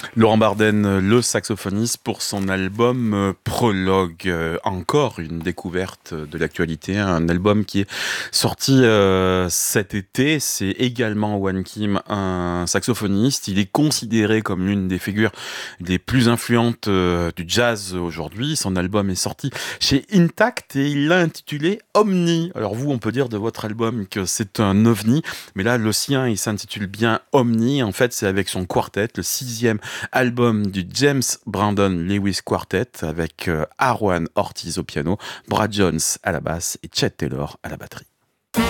Laurent Barden, le saxophoniste, pour son album Prologue. Encore une découverte de l'actualité, un album qui est sorti cet été. C'est également Wan Kim, un saxophoniste. Il est considéré comme l'une des figures les plus influentes du jazz aujourd'hui. Son album est sorti chez Intact et il l'a intitulé Omni. Alors vous, on peut dire de votre album que c'est un ovni, mais là, le sien, il s'intitule bien Omni. En fait, c'est avec son quartet, le sixième album du James Brandon Lewis Quartet avec Arwan Ortiz au piano, Brad Jones à la basse et Chet Taylor à la batterie.